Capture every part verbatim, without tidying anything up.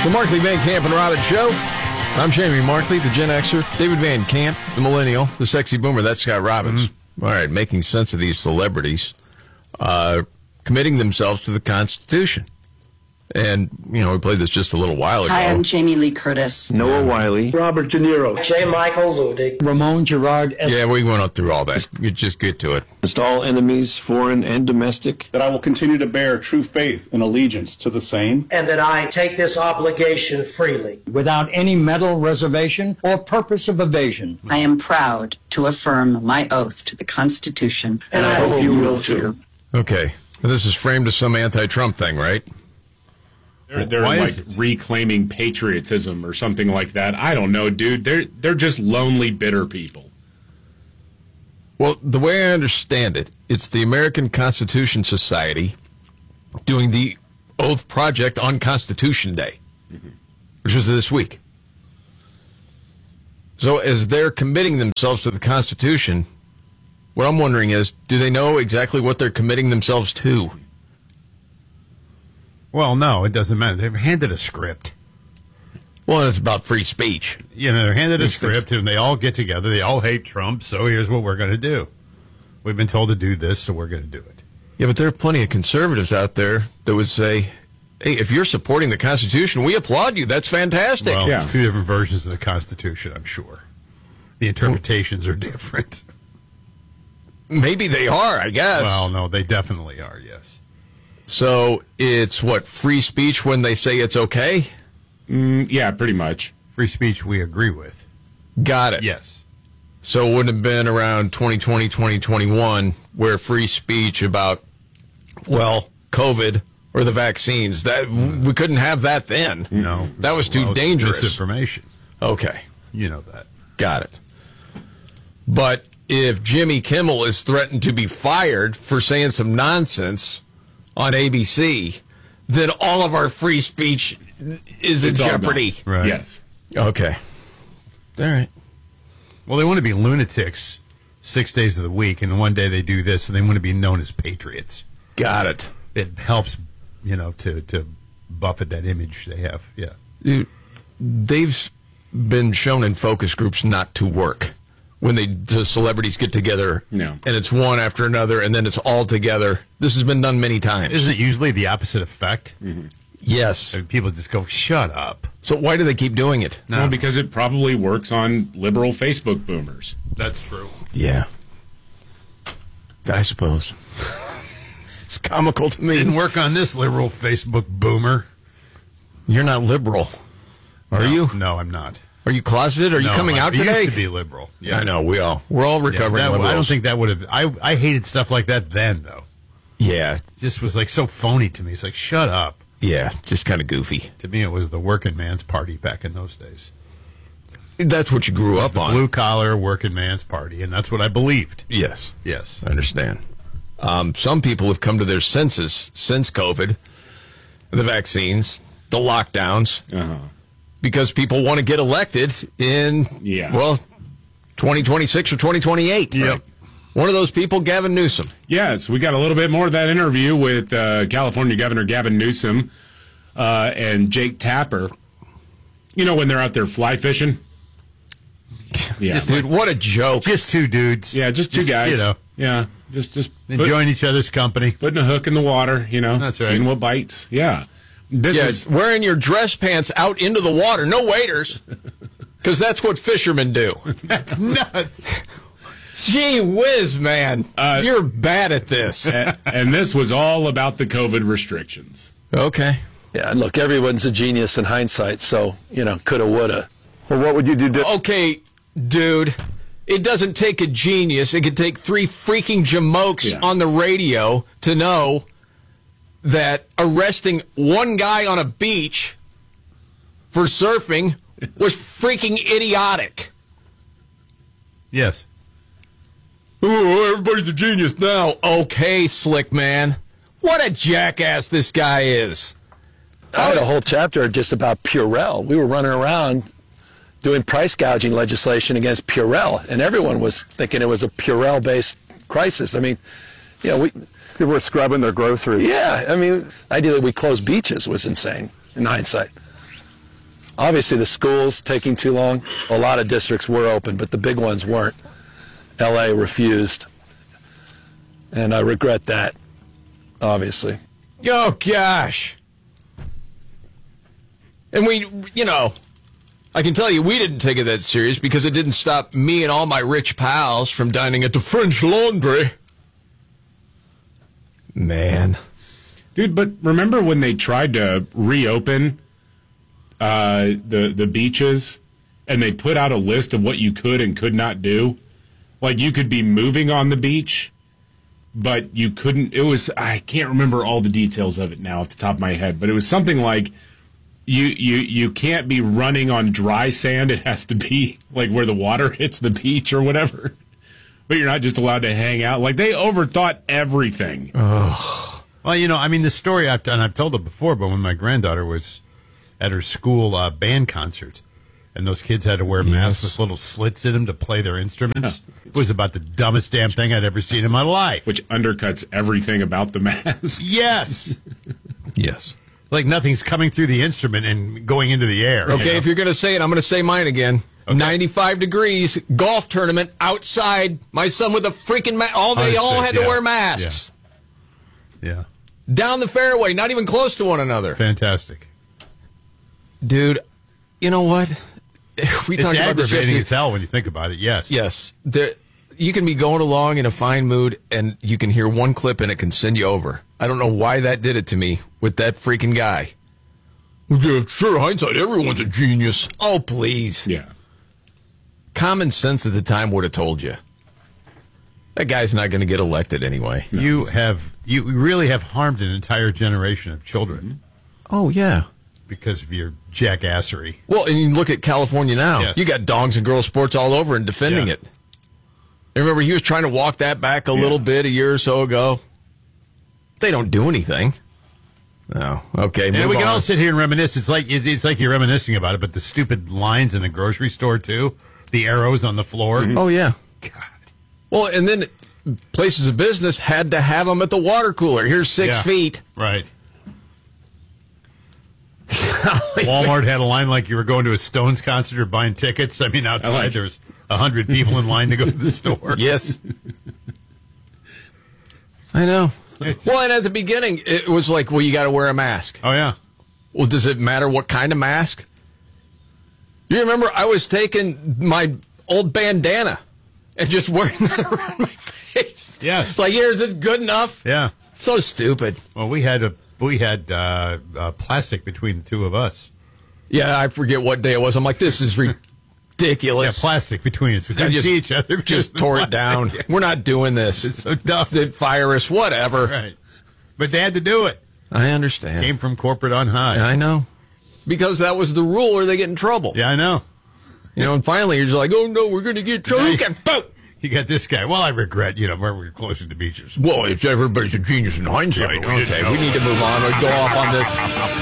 The Markley, Van Camp, and Robbins Show. I'm Jamie Markley, the Gen Xer. David Van Camp, the Millennial, the Sexy Boomer. That's Scott Robbins. Mm-hmm. All right, making sense of these celebrities uh, committing themselves to the Constitution. And, you know, we played this just a little while ago. Hi, I'm Jamie Lee Curtis. Noah Wiley. Robert De Niro. J. Michael Ludig. Ramon Gerard. Es- yeah, we went through all that. You just get to it. Against all enemies, foreign and domestic. That I will continue to bear true faith and allegiance to the same. And that I take this obligation freely. Without any mental reservation or purpose of evasion. I am proud to affirm my oath to the Constitution. And I hope you will too. Okay. This is framed as some anti-Trump thing, right? They're, they're like reclaiming patriotism or something like that. I don't know, dude. They're they're just lonely, bitter people. Well, the way I understand it, it's the American Constitution Society doing the Oath Project on Constitution Day, mm-hmm. which was this week. So as they're committing themselves to the Constitution, what I'm wondering is, do they know exactly what they're committing themselves to? Well, no, it doesn't matter. They're handed a script. Well, it's about free speech. You know, they're handed a script, and they all get together. They all hate Trump, so here's what we're going to do. We've been told to do this, so we're going to do it. Yeah, but there are plenty of conservatives out there that would say, hey, if you're supporting the Constitution, we applaud you. That's fantastic. Well, yeah. Two different versions of the Constitution, I'm sure. The interpretations are different. Maybe they are, I guess. Well, no, they definitely are, yes. So it's, what, free speech when they say it's okay? Mm, yeah, pretty much. Free speech we agree with. Got it. Yes. So it wouldn't have been around twenty twenty, twenty twenty-one where free speech about, well, COVID or the vaccines, that we couldn't have that then. No. That was too well, dangerous. Misinformation. Okay. You know that. Got it. But if Jimmy Kimmel is threatened to be fired for saying some nonsense on A B C, then all of our free speech is in It's jeopardy. Right. Yes. Okay. All right. Well, they want to be lunatics six days of the week, and one day they do this, and they want to be known as patriots. Got it. It helps, you know, to, to buffet that image they have. Yeah. Dude, they've been shown in focus groups not to work. When they the celebrities get together, no. and it's one after another, and then it's all together. This has been done many times. Isn't it usually the opposite effect? Mm-hmm. Yes. And people just go, shut up. So why do they keep doing it? No. Well, because it probably works on liberal Facebook boomers. That's true. Yeah. I suppose. It's comical to me. Didn't work on this liberal Facebook boomer. You're not liberal, are no, you? No, I'm not. Are you closeted? Are no, you coming I, out today? I used to be liberal. Yeah, I know. We all we're all recovering. Yeah, that, liberals. I don't think that would have. I I hated stuff like that then, though. Yeah, it just was like so phony to me. It's like, shut up. Yeah, just kind of goofy. To me, it was the working man's party back in those days. That's what you grew up on. Blue collar working man's party, and that's what I believed. Yes, yes, I understand. Um, some people have come to their senses since COVID, the vaccines, the lockdowns. Uh-huh. Because people want to get elected in, yeah. well, twenty twenty-six or twenty twenty-eight. Yep. Right? One of those people, Gavin Newsom. Yes, we got a little bit more of that interview with uh, California Governor Gavin Newsom uh, and Jake Tapper. You know, when they're out there fly fishing? Yeah. Dude, what a joke. Just two dudes. Yeah, just two guys. You know. Yeah, just, just enjoying put, each other's company. Putting a hook in the water, you know. That's right. Seeing what bites. Yeah. This yeah, was, wearing your dress pants out into the water. No waders. Because that's what fishermen do. That's nuts. Gee whiz, man. Uh, You're bad at this. and, and this was all about the COVID restrictions. Okay. Yeah, and look, everyone's a genius in hindsight, so, you know, coulda, woulda. Well, what would you do? Di- okay, dude. It doesn't take a genius. It could take three freaking jamokes yeah. on the radio to know that arresting one guy on a beach for surfing was freaking idiotic. Yes. Oh, everybody's a genius now. Okay, slick man. What a jackass this guy is. I had a whole chapter just about Purell. We were running around doing price gouging legislation against Purell, and everyone was thinking it was a Purell-based crisis. I mean, you know, we... People were scrubbing their groceries. Yeah, I mean, the idea that we closed beaches was insane in hindsight. obviously the schools taking too long. A lot of districts were open, but the big ones weren't. L A refused, and I regret that, obviously. Oh, gosh. And we, you know, I can tell you we didn't take it that serious because it didn't stop me and all my rich pals from dining at the French Laundry. Man. Dude, but remember when they tried to reopen uh, the the beaches and they put out a list of what you could and could not do? Like you could be moving on the beach, but you couldn't. It was, I can't remember all the details of it now off the top of my head, but it was something like you you you can't be running on dry sand. It has to be like where the water hits the beach or whatever. But you're not just allowed to hang out. Like they overthought everything. Oh. Well, you know, I mean, the story I've done, I've told it before, but when my granddaughter was at her school uh, band concert, and those kids had to wear masks Yes. with little slits in them to play their instruments, it was about the dumbest damn thing I'd ever seen in my life. Which undercuts everything about the mask. Yes. Yes. Like nothing's coming through the instrument and going into the air. Okay, you know? if you're going to say it, I'm going to say mine again. Okay. ninety-five degrees, golf tournament, outside. My son with a freaking mask. All They all had to Yeah. wear masks. Yeah. Down the fairway, not even close to one another. Fantastic. Dude, you know what? We It's talked about this aggravating yesterday. as hell when you think about it, yes. Yes. There, you can be going along in a fine mood, and you can hear one clip, and it can send you over. I don't know why that did it to me with that freaking guy. Yeah, sure, hindsight, everyone's a genius. Oh, please. Yeah. Common sense at the time would have told you. That guy's not going to get elected anyway. You have you really have harmed an entire generation of children Oh, yeah. because of your jackassery. Well, and you look at California now. Yes. You got dongs and girls sports all over and defending Yeah. it. I remember he was trying to walk that back a Yeah. little bit a year or so ago. They don't do anything. No. Okay, And move we can on. all sit here and reminisce. It's like it's like you're reminiscing about it, but the stupid lines in the grocery store too, the arrows on the floor. Oh, yeah. God. Well, and then places of business had to have them at the water cooler. Here's six Yeah. feet. Right. Walmart had a line like you were going to a Stones concert or buying tickets. I mean, outside like it. there's a hundred people in line to go to the store. Yes. I know. It's- Well, and at the beginning, it was like, well, you got to wear a mask. Oh yeah. Well, does it matter what kind of mask? You remember I was taking my old bandana and just wearing that around my face. Yes. Like, here, is this good enough? Yeah. So stupid. Well, we had a we had uh, uh, plastic between the two of us. Yeah, I forget what day it was. I'm like, this is Yeah, ridiculous. plastic between us. We I couldn't just, see each other. just tore it down. We're not doing this. It's so dumb. The virus, whatever. Right. But they had to do it. I understand. Came from corporate on high. I know. Because that was the rule or they get in trouble. Yeah, I know. You know, and finally you're just like, oh no, we're going to get trouble. Hey. And boom! You got this guy. Well, I regret, you know, where we're closer to beaches. Well, it's everybody's a genius in hindsight. Yeah, but we didn't okay, know. we need to move on or go off on this.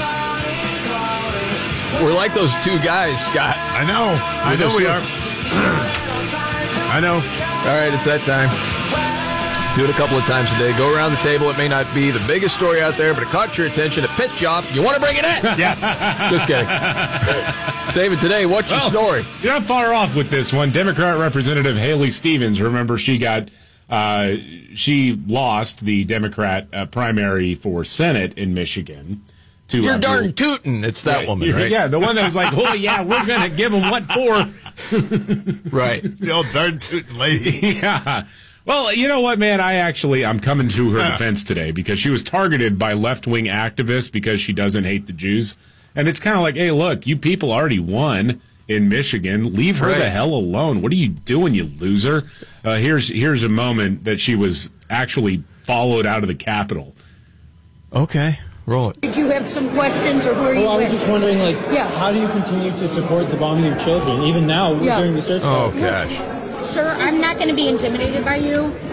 We're like those two guys, Scott. I know. I know just- we are. I know. All right, it's that time. Do it a couple of times a day. Go around the table. It may not be the biggest story out there, but it caught your attention. It pissed you off. You want to bring it in? Yeah. Just kidding. David, today, what's your Well, story? You're not far off with this one. Democrat Representative Haley Stevens, remember she got, uh, she lost the Democrat uh, primary for Senate in Michigan. To, You're uh, darn Bill- tootin'. It's that yeah, woman, yeah, right? Yeah, the one that was like, oh, yeah, we're going to give them what for. Right. The old darn tootin' lady. Yeah. Well, you know what, man? I actually, I'm coming to her defense today because she was targeted by left-wing activists because she doesn't hate the Jews. And it's kind of like, hey, look, you people already won in Michigan. Leave her Right. the hell alone. What are you doing, you loser? Uh, here's here's a moment that she was actually followed out of the Capitol. Okay. Roll it. Did you have some questions, or who are you Well, I was with? just wondering, like, Yeah. how do you continue to support the bombing of children, even now Yeah. during the search Oh, warrant? gosh. Sir, I'm not going to be intimidated by you.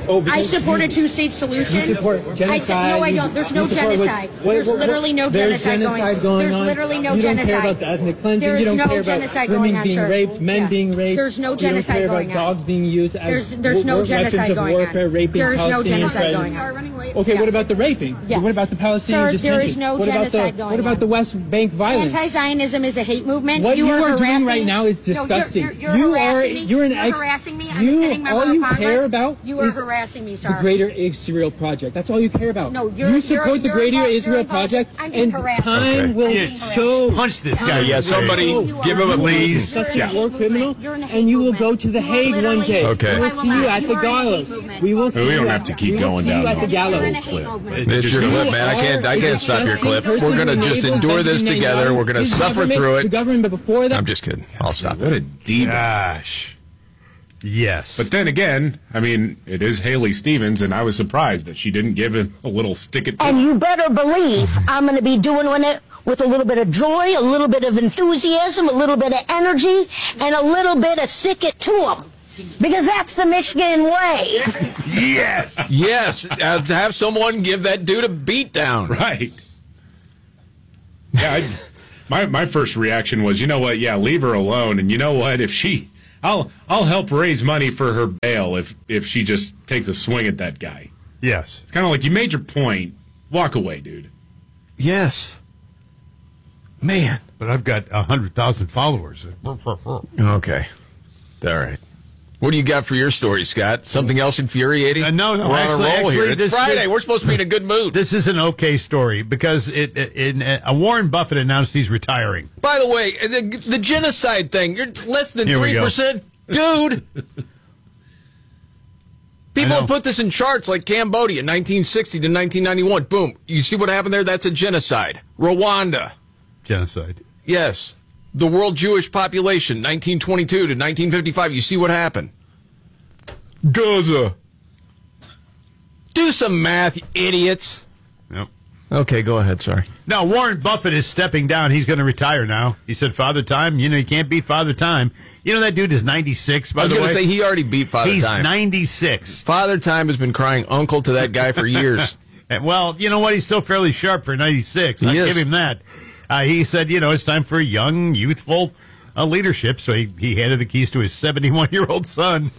Oh, I because support you- a two-state solution. You support genocide. I said, no, I you- don't. There's you no support what- genocide. what- There's what- literally no there's genocide, genocide going There's on. literally no you don't genocide. care about the ethnic cleansing. There you is don't no care about genocide women going on, being sir. raped, men Yeah. being raped. There's no You genocide don't care going about on. dogs being used as There's- there's no w- genocide weapons of going on. warfare, raping There is no Palestinians. genocide right? going on. Okay, Yeah. what about the raping? Yeah. What about the Palestinian Sir, there is detention? no what about genocide the, going What about on. the West Bank violence? Anti-Zionism is a hate movement. What you, are, are doing harassing- right now is No, you're- disgusting. you're, you're you harassing are me. you're an You're ex- harassing me. I'm you, a sitting member all of you Congress. care about You are is harassing me, sir. the Greater Israel Project. That's all you care about. No, you're- you support you're- the you're Greater involved- Israel you're involved- Project, I'm being and harassed. time Okay. will Yeah, show. punch this guy. Yeah, somebody You give are- him a you are- please. you're in a Yeah. hate war movement. criminal, You're in a hate and you will movement. go to the You are Hague one literally- day. Okay. We will I will see you not. at You the are in a hate gallows. movement. We will see We don't you have at- to keep we will going see down you the at the whole gallows. You're in a hate movement. It's your clip, man. I can't. I can't stop your clip. We're gonna just endure this together. We're gonna suffer through The it. government, but before that, I'm just kidding. I'll stop What a it. diva. Gosh. Yes. But then again, I mean, it is Haley Stevens, and I was surprised that she didn't give it a little stick it to And her. you better believe I'm going to be doing it with a little bit of joy, a little bit of enthusiasm, a little bit of energy, and a little bit of stick it to them. Because that's the Michigan way. yes. Yes, uh, to have someone give that dude a beat down. Right. Yeah, I, my my first reaction was, you know what? Yeah, leave her alone. And you know what? If she, I'll I'll help raise money for her bail if if she just takes a swing at that guy. Yes. It's kind of like you made your point. Walk away, dude. Yes. Man. But I've got a hundred thousand followers. Okay. All right. What do you got for your story, Scott? Something else infuriating? Uh, no, no. We're actually, on a roll actually, here. It's this- Friday. We're supposed to be in a good mood. This is an okay story because it, it, in, uh, Warren Buffett announced he's retiring. By the way, the, the genocide thing, you're less than Here we three go. percent. Dude. People know. have put this in charts like Cambodia, nineteen sixty to nineteen ninety-one. Boom. You see what happened there? That's a genocide. Rwanda. Genocide. Yes. The world Jewish population, nineteen twenty-two to nineteen fifty-five. You see what happened? Gaza. Do some math, you idiots. Yep. Okay, go ahead. Sorry. Now, Warren Buffett is stepping down. He's going to retire now. He said, Father Time, you know, you can't beat Father Time. You know, that dude is ninety-six, by I was the way. going to say he already beat Father He's Time. ninety-six. Father Time has been crying uncle to that guy for years. And, well, you know what? He's still fairly sharp for ninety-six. He I is. give him that. Uh, he said, you know, it's time for young, youthful uh, leadership. So he, he handed the keys to his seventy-one-year-old son.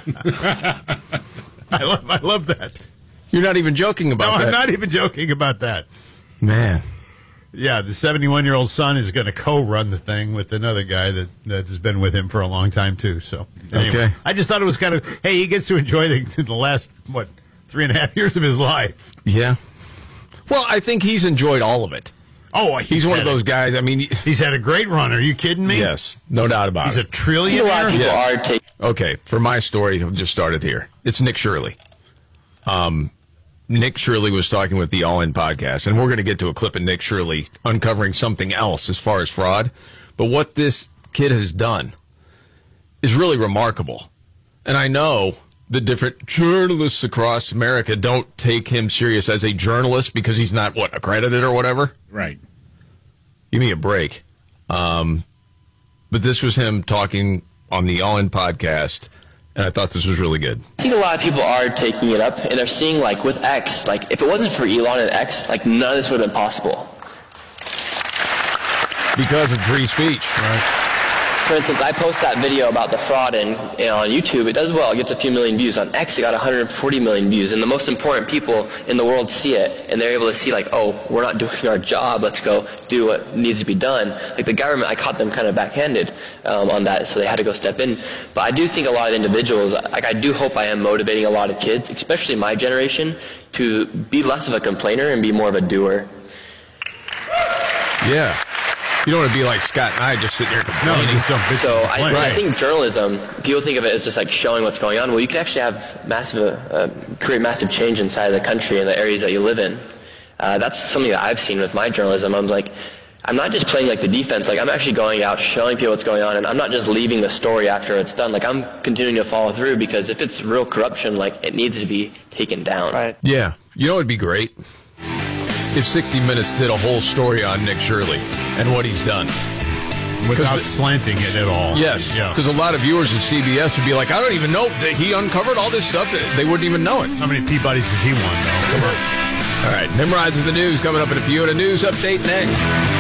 I love, I love that. You're not even joking No, about that. I'm not even joking about that. Man. Yeah, the seventy-one-year-old son is going to co-run the thing with another guy that that's been with him for a long time, too. So, anyway, Okay. I just thought it was kind of, hey, he gets to enjoy the, the last, what, three and a half years of his life. Yeah. Well, I think he's enjoyed all of it. Oh, He's one of had those a- guys. I mean, He's had a great run. Are you kidding me? yes, no doubt about He's a it. trillionaire. Yes. Okay, for my story, I'll just start it here. It's Nick Shirley. Um, Nick Shirley was talking with the All In podcast, and we're going to get to a clip of Nick Shirley uncovering something else as far as fraud. But what this kid has done is really remarkable. And I know the different journalists across America don't take him serious as a journalist because he's not, what, accredited or whatever? Right. Give me a break. Um, but this was him talking on the All In podcast, and I thought this was really good. I think a lot of people are taking it up, and they're seeing, like, with X, like, if it wasn't for Elon and X, like, none of this would have been possible. Because of free speech, right? For instance, I post that video about the fraud and, you know, on YouTube. It does well. It gets a few million views. On X, it got one hundred forty million views. And the most important people in the world see it, and they're able to see, like, oh, we're not doing our job. Let's go do what needs to be done. Like the government, I caught them kind of backhanded um, on that, so they had to go step in. But I do think a lot of individuals, like I do hope I am motivating a lot of kids, especially my generation, to be less of a complainer and be more of a doer. Yeah. You don't want to be like Scott and I just sitting here complaining. No, just don't bitch So and I, complain. I think journalism, people think of it as just like showing what's going on. Well, you can actually have massive, uh, create massive change inside of the country and the areas that you live in. Uh, that's something that I've seen with my journalism. I'm like, I'm not just playing like the defense. Like I'm actually going out, showing people what's going on, and I'm not just leaving the story after it's done. Like I'm continuing to follow through because if it's real corruption, like it needs to be taken down. Right. Yeah. You know what would be great? If sixty minutes did a whole story on Nick Shirley and what he's done. without slanting it at all. Yes, Yeah. because a lot of viewers at C B S would be like, I don't even know that he uncovered all this stuff. They wouldn't even know it. How many Peabodys has he won, though? All right, Nimrod's in the news coming up in a few, and a news update next.